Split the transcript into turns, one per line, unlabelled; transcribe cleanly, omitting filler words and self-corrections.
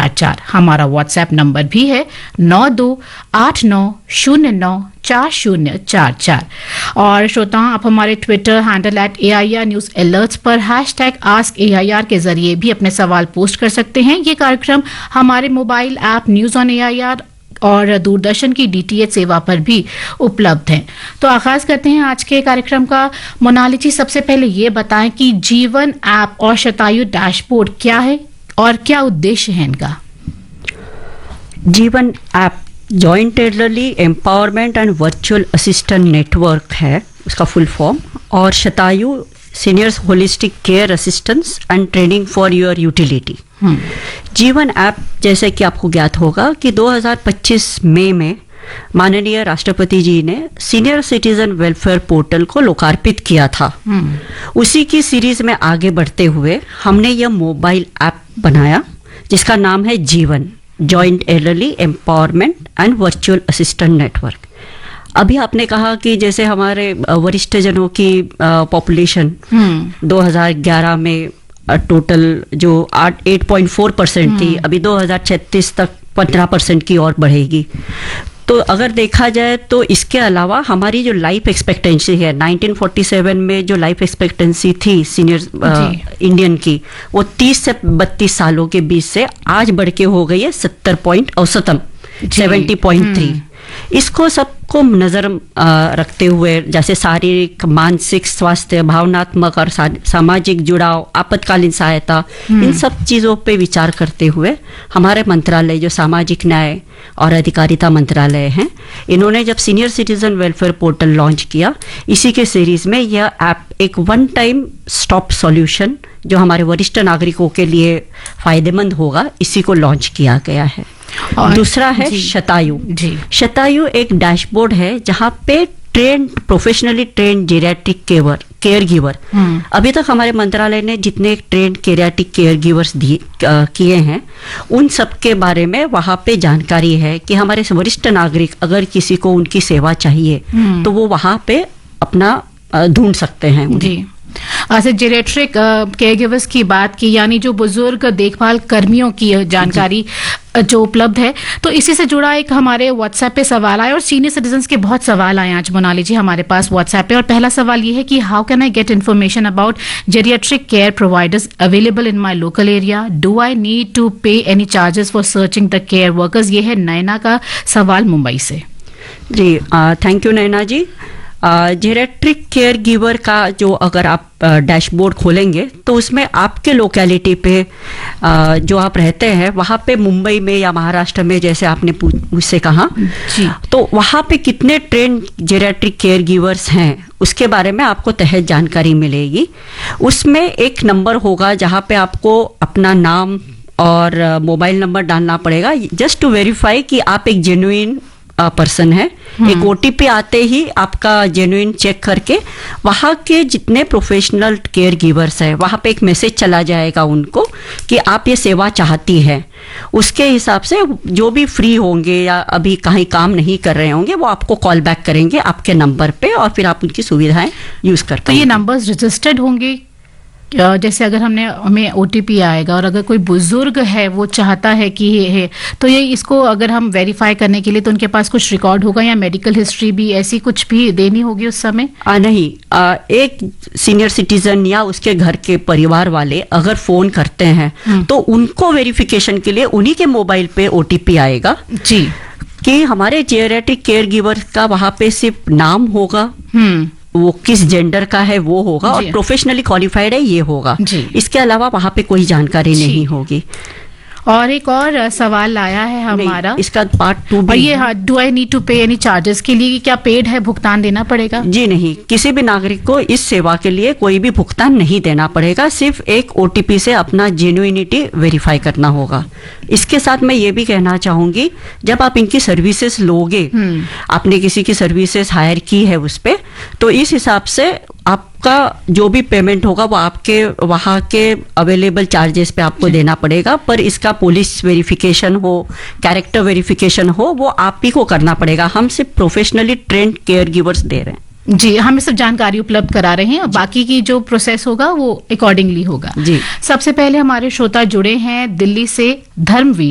928094044। हमारा WhatsApp number भी है 9289094044। और श्रोताओं, आप हमारे Twitter handle @AIR news alerts पर #AskAIR के जरिए भी अपने सवाल पोस्ट कर सकते हैं। ये कार्यक्रम हमारे mobile app news on AIR और दूरदर्शन की DTH सेवा पर भी उपलब्ध हैं। तो आगाज करते हैं आज के कार्यक्रम का। मोनाली जी, सबसे पहले ये बताएं कि जीवन ऐप और शतायु डैशबोर्ड क्या है और क्या उद्देश्य है इनका?
जीवन app joint elderly empowerment and virtual assistant network है उसका फुल फॉर्म, और शतायु seniors holistic care assistance and training for your utility. जीवन ऐप, जैसे कि आपको ज्ञात होगा कि 2025 मई में माननीय राष्ट्रपति जी ने सीनियर सिटीजन वेलफेयर पोर्टल को लोकार्पित किया था। उसी की सीरीज में आगे बढ़ते हुए हमने यह मोबाइल ऐप बनाया जिसका नाम है जीवन joint elderly empowerment and virtual assistant network. अभी आपने कहा कि जैसे हमारे वरिष्ठ जनों की पॉपुलेशन 2011 में टोटल जो 8.4% थी, अभी 2036 तक 15% की और बढ़ेगी। तो अगर देखा जाए तो इसके अलावा हमारी जो लाइफ एक्सपेक्टेंसी है, 1947 में जो लाइफ एक्सपेक्टेंसी थी सीनियर इंडियन की, वो 30 से 32 सालों के बीच से आज बढ़ के हो गई है 70.3। इसको सबको नजर रखते हुए, जैसे शारीरिक, मानसिक स्वास्थ्य, भावनात्मक और सामाजिक जुड़ाव, आपातकालीन सहायता, इन सब चीजों पे विचार करते हुए हमारे मंत्रालय जो सामाजिक न्याय और अधिकारिता मंत्रालय है, इन्होंने जब senior citizen welfare portal launch किया, इसी के सीरीज में यह ऐप एक वन टाइम स्टॉप सॉल्यूशन जो हमारे वरिष्ठ नागरिकों के लिए फायदेमंद होगा, इसी को लॉन्च किया गया है। और दूसरा है शतायु। शतायु एक डैशबोर्ड है जहां पे professionally trained geriatric care giver, अभी तक हमारे मंत्रालय ने जितने ट्रेंड जेरियाट्रिक केयर गिवर्स किए हैं उन सब के बारे में वहां पे जानकारी है कि हमारे वरिष्ठ नागरिक अगर किसी को उनकी सेवा चाहिए तो वो वहां पे अपना ढूंढ सकते हैं।
अच्छा, जेरियाट्रिक केयर गिवर्स की बात की, यानी जो बुजुर्ग देखभाल कर्मियों की जानकारी जो उपलब्ध है, तो इसी से जुड़ा एक हमारे व्हाट्सएप पे सवाल आया और सीनियर सिटीजन्स के बहुत सवाल आए आज मोनाली जी हमारे पास व्हाट्सएप पे। और पहला सवाल ये है कि how can I get information about geriatric care providers available in my local area? Do I need to पे any charges for searching the care workers? ये है नैना का सवाल मुंबई से।
जी, thank you Naina ji. Geriatric care giver का जो अगर आप डैशबोर्ड खोलेंगे तो उसमें आपके लोकेलिटी पे जो आप रहते हैं वहाँ पे मुंबई में या महाराष्ट्र में, जैसे आपने मुझसे कहा, तो वहाँ पे कितने ट्रेंड जेरियाट्रिक केयर गिवर्स हैं उसके बारे में आपको तहत जानकारी मिलेगी। उसमें एक नंबर होगा जहाँ पे आपको अपना नाम और मोबाइल नंबर डालना पड़ेगा, जस्ट टू वेरीफाई कि आप एक जेन्युइन पर्सन है। एक OTP आते ही आपका जेन्युइन चेक करके वहाँ के जितने प्रोफेशनल केयर गिवर्स हैं वहाँ पे एक मैसेज चला जाएगा उनको कि आप ये सेवा चाहती है। उसके हिसाब से जो भी फ्री होंगे या अभी कहीं काम नहीं कर रहे होंगे वो आपको कॉल बैक करेंगे आपके नंबर पे और फिर आप उनकी सुविधाएं यूज कर पाएंगे।
तो ये नंबर्स रजिस्टर्ड होंगे? जैसे अगर हमें OTP आएगा और अगर कोई बुजुर्ग है वो चाहता है कि ये है, तो ये इसको अगर हम वेरीफाई करने के लिए तो उनके पास कुछ रिकॉर्ड होगा या मेडिकल हिस्ट्री भी ऐसी कुछ भी देनी होगी उस समय?
नहीं, एक सीनियर सिटीजन या उसके घर के परिवार वाले अगर फोन करते हैं तो उनको वेरिफिकेशन के लिए उन्हीं के मोबाइल पे OTP आएगा
जी
कि हमारे जेरियाट्रिक केयर गिवर का वहां पे सिर्फ नाम होगा, वो किस जेंडर का है वो होगा और प्रोफेशनली क्वालिफाइड है ये होगा। इसके अलावा वहां पे कोई जानकारी नहीं होगी।
और एक और सवाल आया है हमारा,
इसका पार्ट 2 भी,
और ये डू आई नीड टू पे एनी चार्जेस के लिए क्या पेड है, भुगतान देना पड़ेगा?
जी नहीं, किसी भी नागरिक को इस सेवा के लिए कोई भी भुगतान नहीं देना पड़ेगा, सिर्फ एक OTP से अपना जेन्युइनिटी वेरीफाई करना होगा। इसके साथ मैं ये भी कहना चाहूंगी, जब आप इनकी सर्विसेज लोगे, आपने किसी की सर्विसेज हायर की है उस पे, तो इस हिसाब से आपका जो भी पेमेंट होगा वो आपके वहाँ के अवेलेबल चार्जेस पे आपको देना पड़ेगा। पर इसका पुलिस वेरिफिकेशन हो, कैरेक्टर वेरिफिकेशन हो, वो आप ही को करना पड़ेगा। हम सिर्फ प्रोफेशनली ट्रेंड केयर गिवर्स दे रहे हैं।
जी, हम सब जानकारी उपलब्ध करा रहे हैं और बाकी की जो प्रोसेस होगा वो अकॉर्डिंगली होगा।
जी,
सबसे पहले हमारे श्रोता जुड़े हैं दिल्ली से धर्मवीर